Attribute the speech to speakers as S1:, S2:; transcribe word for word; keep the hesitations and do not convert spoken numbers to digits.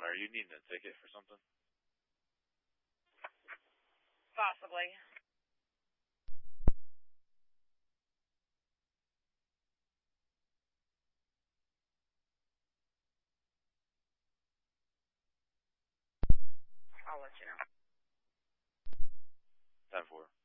S1: Are you needing a ticket for something?
S2: Possibly. I'll let you know.
S1: ten four.